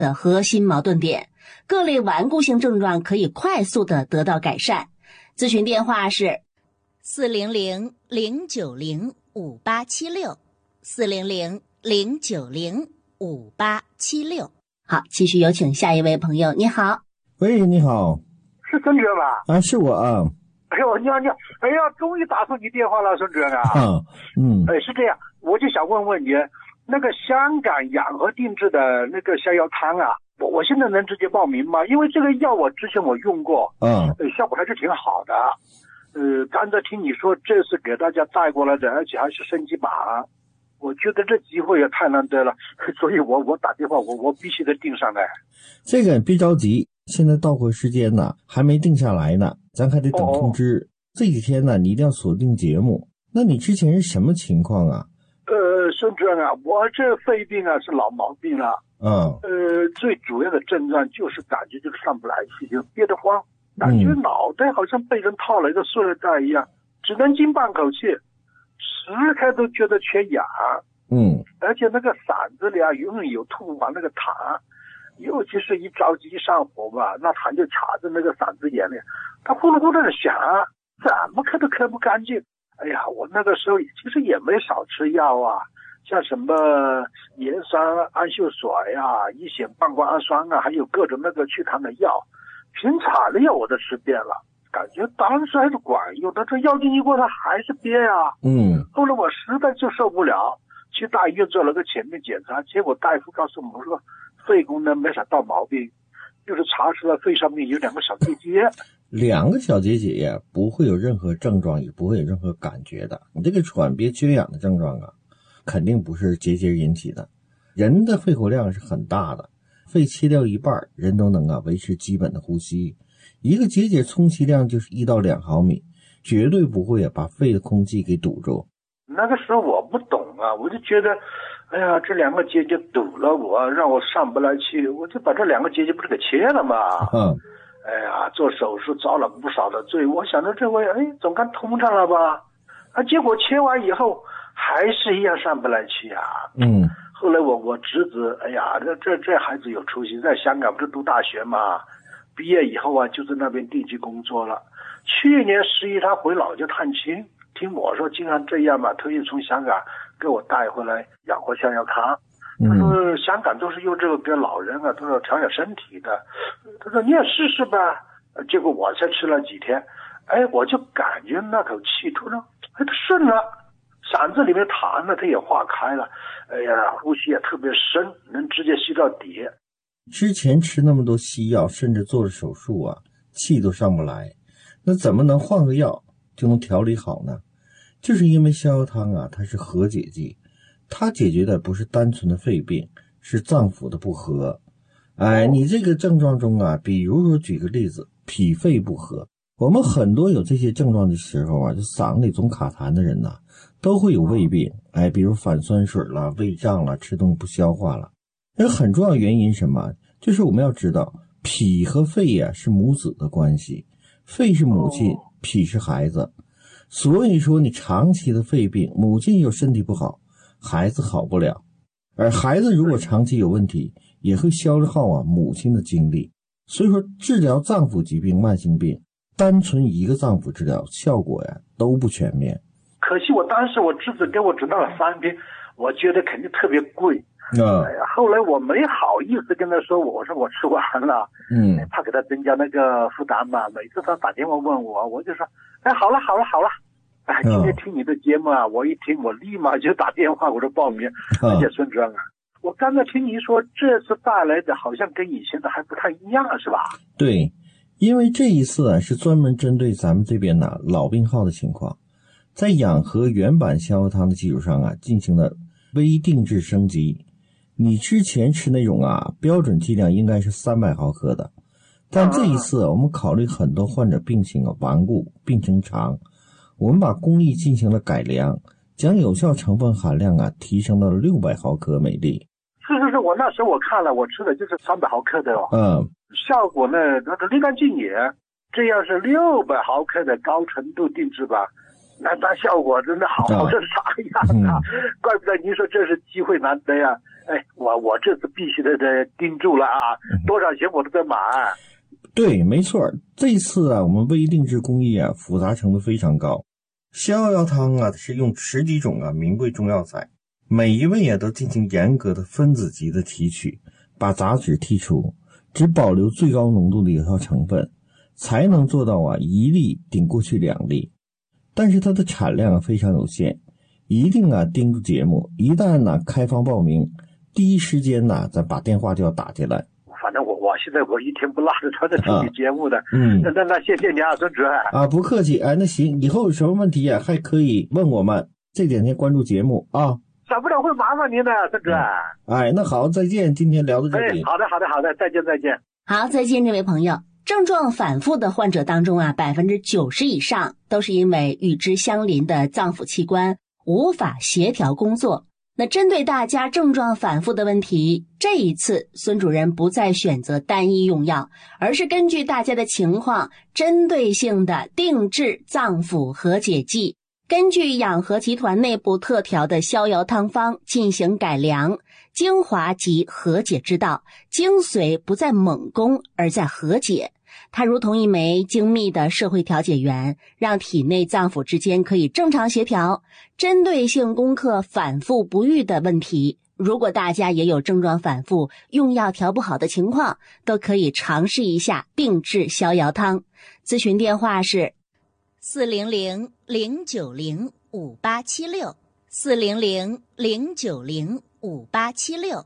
的核心矛盾点，各类顽固性症状可以快速的得到改善。咨询电话是400-090-5876，400-090-5876。好，继续有请下一位朋友。你好。 喂，你好。 是孙哲吧？ 是我啊。 哎呦，你好，哎呀，终于打通你电话了，孙哲啊。是这样，我就想问问你，那个香港养和定制的那个逍遥汤啊，我现在能直接报名吗？因为这个药我之前我用过，效果还是挺好的。刚才听你说这是给大家带过来的，而且还是升级版，我觉得这机会也太难得了，所以我打电话，我必须得定上来。 这个别着急，现在到货时间呢还没定下来呢，咱还得等通知。这几天呢你一定要锁定节目。那你之前是什么情况啊？ 孙主任啊，我这肺病啊是老毛病了。最主要的症状就是感觉就是上不来气，就憋得慌，感觉脑袋好像被人套了一个塑料袋一样，只能进半口气，时刻都觉得缺氧。而且那个嗓子里啊永远有吐不完那个痰，尤其是一着急一上火吧，那痰就卡在那个嗓子眼里，他呼噜呼噜的响，怎么咳都咳不干净。哎呀，我那个时候其实也没少吃药啊，像什么盐酸氨溴水啊、乙酰半胱氨酸啊，还有各种那个祛痰的药，平常的药我都吃遍了，感觉当时还是管用，但这药进去过它还是憋啊。后来我实在就受不了，去大医院做了个全面检查，结果大夫告诉我说肺功能没啥大毛病，就是查出来肺上面有2个小结节。 2个小结节呀，不会有任何症状，也不会有任何感觉的。你这个喘憋缺氧的症状啊，肯定不是结节引起的。人的肺活量是很大的，肺切掉一半，人都能维持基本的呼吸。一个结节充其量就是1到2毫米，绝对不会把肺的空气给堵住。 那个时候我不懂啊，我就觉得哎呀，这2个结节堵了我，让我上不来气，我就把这2个结节不是给切了吗？哎呀，做手术遭了不少的罪，我想着这回总该通畅了吧，结果切完以后还是一样上不来气啊。后来我侄子，哎呀，这孩子有出息，在香港不是读大学嘛，毕业以后啊就在那边定居工作了。去年11他回老家探亲，听我说经常这样嘛，特意从香港给我带回来养活逍遥汤。他说香港都是用这个给老人啊，都是调养身体的。他说你也试试吧。结果我才吃了几天，我就感觉那口气突然它顺了，嗓子里面痰呢它也化开了，哎呀，呼吸也特别深，能直接吸到底。 之前吃那么多西药，甚至做了手术啊，气都上不来，那怎么能换个药就能调理好呢？就是因为逍遥汤啊，它是和解剂，它解决的不是单纯的肺病，是脏腑的不和。你这个症状中啊，比如说举个例子，脾肺不和，我们很多有这些症状的时候啊，就嗓里总卡痰的人呢，都会有胃病，比如反酸水了、胃胀了、吃东西不消化了。很重要原因什么？就是我们要知道，脾和肺啊是母子的关系，肺是母亲，脾是孩子。所以说你长期的肺病，母亲又身体不好，孩子好不了，而孩子如果长期有问题，也会消耗母亲的精力。所以说治疗脏腑疾病、慢性病，单纯一个脏腑治疗效果都不全面。 可惜我当时我侄子给我指导了3瓶，我觉得肯定特别贵。后来我没好意思跟他说，我说我吃完了，怕给他增加那个负担嘛。每次他打电话问我，我就说好了。今天听你的节目啊，我一听我立马就打电话我说报名。而且孙主任啊，我刚才听你说这次带来的好像跟以前的还不太一样是吧？ 对，因为这一次是专门针对咱们这边老病号的情况，在养和原版逍遥汤的基础上进行了微定制升级。你之前吃那种标准剂量应该是300毫克的，但这一次我们考虑很多患者病情顽固，病情长，我们把工艺进行了改良，将有效成分含量提升到600毫克每粒。 是，我那时候我看了，我吃的就是300毫克的效果呢那个立竿见影。这要是600毫克的高程度定制吧，那效果真的好是啥样啊？怪不得您说这是机会难得呀。 我这次必须得盯住了啊，多少钱我都在买。 对，没错，这次啊，我们微定制工艺啊，复杂程度非常高。逍遥汤啊，是用10几种啊名贵中药材，每一味啊都进行严格的分子级的提取，把杂质剔除，只保留最高浓度的有效成分，才能做到啊1粒顶过去2粒。但是它的产量啊非常有限，一定啊盯住节目，一旦呢开放报名，第一时间呢咱把电话就要打进来。 反正我现在我一天不落着都在处理节目的。那谢谢你啊，孙主任。 啊，不客气。那行，以后有什么问题啊，还可以问我们。这2天关注节目啊。 少不了会麻烦您的，孙主任。 那好，再见。今天聊到这里。 好的，再见。 好，再见，这位朋友。症状反复的患者当中啊，90%以上都是因为与之相邻的脏腑器官无法协调工作。那针对大家症状反复的问题，这一次孙主任不再选择单一用药，而是根据大家的情况，针对性的定制脏腑和解剂，根据养和集团内部特调的逍遥汤方进行改良，精华及和解之道，精髓不在猛攻，而在和解。它如同一枚精密的社会调解员，让体内脏腑之间可以正常协调，针对性攻克反复不愈的问题。如果大家也有症状反复、用药调不好的情况，都可以尝试一下定制逍遥汤。咨询电话是400-090-5876 400-090-5876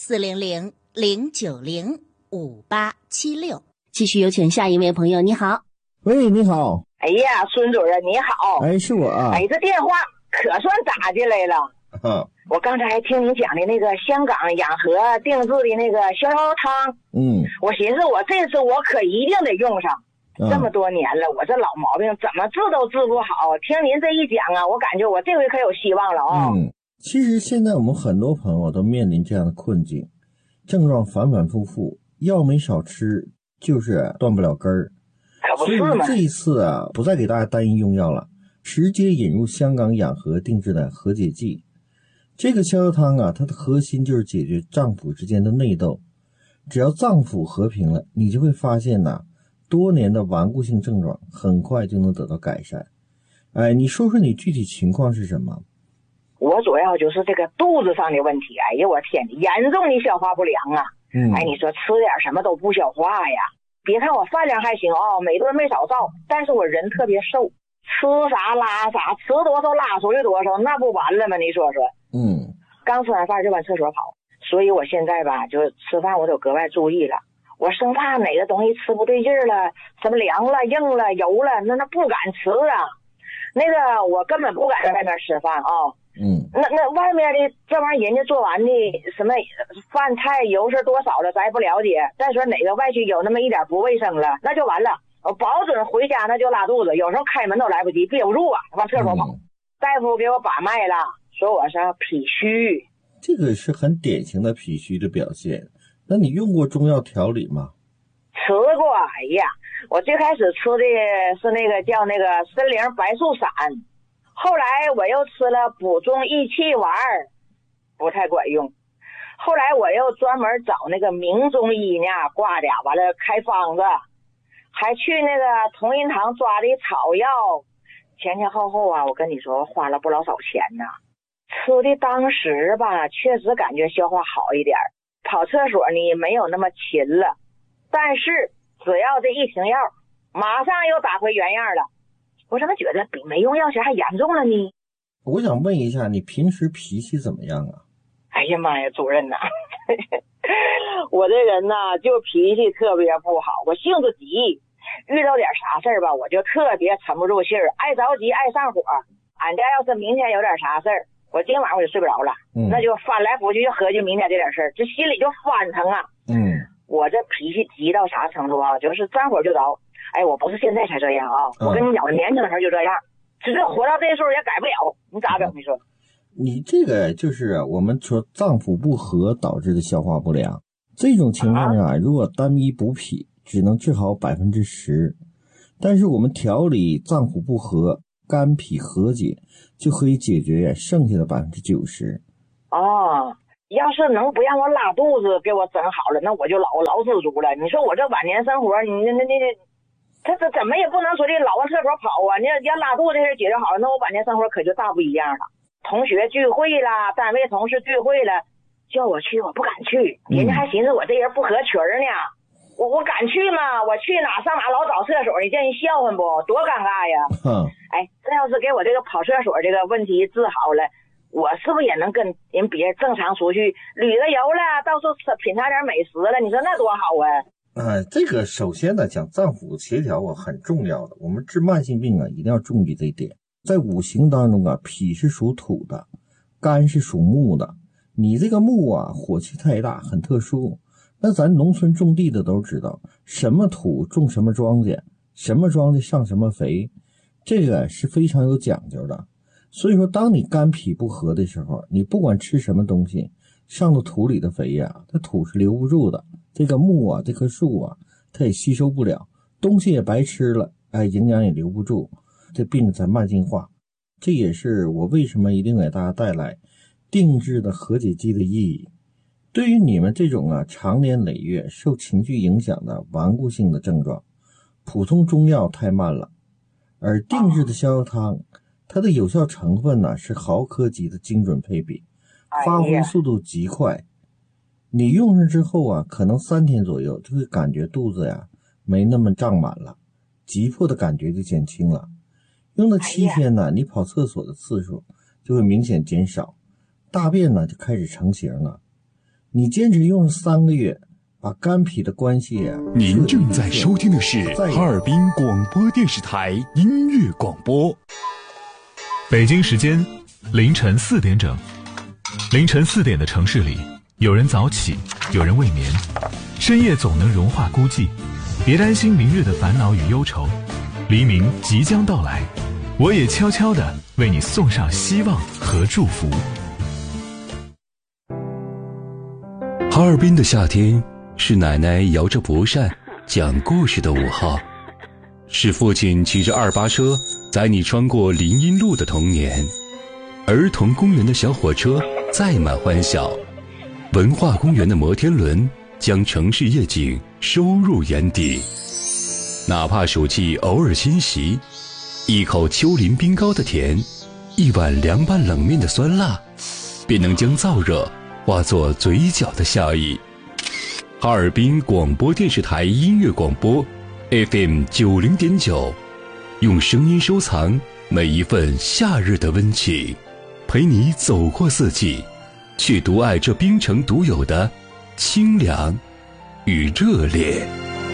400-090-5876。继续有请下一位朋友。你好。 喂，你好。 哎呀，孙主任你好。 是我啊。 这电话可算打进来了。我刚才还听您讲的那个香港养和定制的那个逍遥汤。我寻思我这次我可一定得用上。这么多年了，我这老毛病怎么治都治不好。听您这一讲啊，我感觉我这回可有希望了啊。 其实现在我们很多朋友都面临这样的困境，症状反反复复，药没少吃，就是断不了根儿。所以这一次啊，不再给大家单一用药了，直接引入香港养和定制的和解剂。这个逍遥汤啊，它的核心就是解决脏腑之间的内斗。只要脏腑和平了，你就会发现多年的顽固性症状很快就能得到改善。你说说你具体情况是什么？ 我主要就是这个肚子上的问题。哎呀，我天，严重的消化不良啊。你说吃点什么都不消化呀。别看我饭量还行每顿没少造，但是我人特别瘦，吃啥拉啥，吃多少拉出去多少，那不完了吗？你说说。刚吃完饭就往厕所跑，所以我现在吧，就吃饭我都格外注意了。我生怕哪个东西吃不对劲了，什么凉了、硬了、油了，那不敢吃啊。那个我根本不敢在外面吃饭那外面的这玩意儿人家做完的什么饭菜油是多少的咱也不了解，再说哪个外区有那么一点不卫生了，那就完了，我保准回家那就拉肚子，有时候开门都来不及，憋不住啊，往厕所跑。大夫给我把脉了，说我是脾虚。 这个是很典型的脾虚的表现。那你用过中药调理吗？ 吃过。我最开始吃的是那个叫那个参苓白术散，后来我又吃了补中益气丸，不太管用。后来我又专门找那个名中医呢挂的，完了开方子，还去那个同仁堂抓的草药，前前后后我跟你说花了不老少钱呢。吃的当时吧，确实感觉消化好一点，跑厕所呢没有那么勤了，但是只要这一停药，马上又打回原样了。我怎么觉得比没用药前还严重了呢？ 我想问一下，你平时脾气怎么样啊？ 哎呀妈呀，主任呐我这人呐就脾气特别不好，我性子急，遇到点啥事儿吧，我就特别沉不住气儿，爱着急爱上火。俺家要是明天有点啥事儿，我今晚我就睡不着了，那就翻来覆去就合计明天这点事儿，这心里就翻腾啊。我这脾气急到啥程度啊，就是沾火就着。我不是现在才这样我跟你讲，我年轻的时候就这样，只是活到这时候也改不了，你咋整？你说你这个就是我们说脏腑不和导致的消化不良，这种情况下如果单一补脾只能治好 10%， 但是我们调理脏腑不和，肝脾和解就可以解决剩下的 90%。 要是能不让我拉肚子给我整好了，那我就老知足了。你说我这晚年生活，他这怎么也不能说的老往厕所跑啊！你要拉肚子这事解决好了，那我晚年生活可就大不一样了。同学聚会啦，单位同事聚会了，叫我去我不敢去，人家还寻思我这人不合群呢。我敢去吗？我去哪上哪老找厕所，你叫人笑话不？多尴尬呀！哎，这要是给我这个跑厕所这个问题治好了，我是不是也能跟人别人正常出去旅个游了，到处品尝点美食了？你说那多好啊！ 这个首先呢，讲脏腑协调很重要的。我们治慢性病一定要注意这一点。在五行当中脾是属土的，肝是属木的。你这个木火气太大，很特殊。那咱农村种地的都知道，什么土种什么庄稼，什么庄稼上什么肥，这个是非常有讲究的。所以说，当你肝脾不和的时候，你不管吃什么东西，上到土里的肥它土是留不住的。这个木这棵树它也吸收不了，东西也白吃了，营养也留不住，这病才慢性化。这也是我为什么一定给大家带来定制的和解剂的意义。对于你们这种长年累月受情绪影响的顽固性的症状，普通中药太慢了，而定制的逍遥汤它的有效成分是毫克级的精准配比，发挥速度极快。你用上之后可能3天左右就会感觉肚子没那么胀满了，急迫的感觉就减轻了。用了7天你跑厕所的次数就会明显减少，大便就开始成型了。你坚持用3个月，把肝脾的关系您正在收听的是哈尔滨广播电视台音乐广播。 北京时间凌晨4点整。凌晨4点的城市里，有人早起，有人未眠。深夜总能融化孤寂，别担心明日的烦恼与忧愁，黎明即将到来，我也悄悄地为你送上希望和祝福。 哈尔滨的夏天是奶奶摇着蒲扇讲故事的午后，是父亲骑着288车载你穿过林荫路的童年，儿童公园的小火车载满欢笑，文化公园的摩天轮将城市夜景收入眼底。哪怕暑气偶尔侵袭，一口丘陵冰糕的甜，一碗凉拌冷面的酸辣，便能将燥热化作嘴角的笑意。哈尔滨广播电视台音乐广播 FM 90.9，用声音收藏每一份夏日的温情，陪你走过四季，去独爱这冰城独有的清凉与热烈。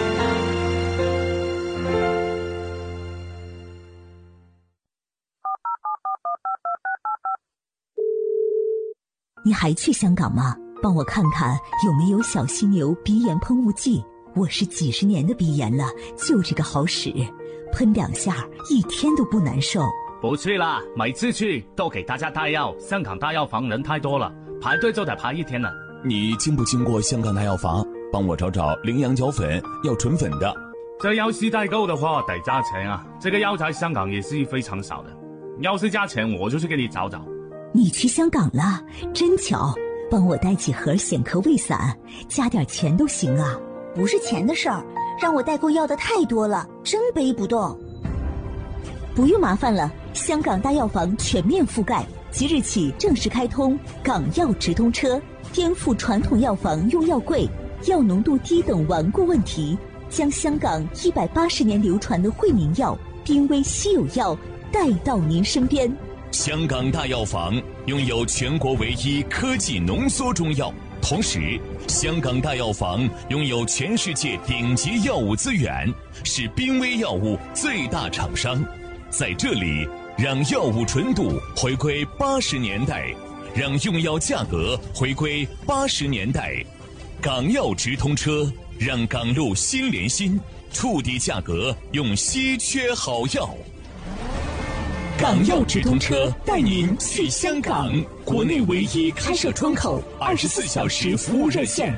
你还去香港吗？帮我看看有没有小犀牛鼻炎喷雾剂，我是几10年的鼻炎了，就这个好使，喷2下1天都不难受。 不去啦，每次去都给大家带药，香港大药房人太多了，排队就得排1天了。 你经不经过香港大药房？帮我找找羚羊角粉，要纯粉的。 这要是代购的话得加钱啊，这个药在香港也是非常少的，要是加钱我就去给你找找。 你去香港了，真巧，帮我带几盒显科胃散，加点钱都行啊。 不是钱的事儿，让我代购要的太多了，真背不动。 不用麻烦了，香港大药房全面覆盖，即日起正式开通港药直通车，颠覆传统药房用药贵、药浓度低等顽固问题，将香港180年流传的惠民药、濒危稀有药带到您身边。 香港大药房拥有全国唯一科技浓缩中药，同时香港大药房拥有全世界顶级药物资源，是濒危药物最大厂商。在这里，让药物纯度回归80年代，让用药价格回归80年代。港药直通车，让港路心连心，触底价格用稀缺好药。港药直通车带您去香港，国内唯一开设窗口，24小时服务热线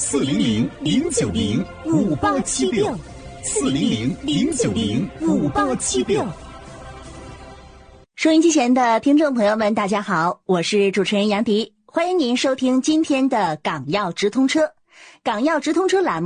：400-090-5876，400-090-5876。 收音机前的听众朋友们，大家好，我是主持人杨迪。 欢迎您收听今天的港药直通车。港药直通车栏目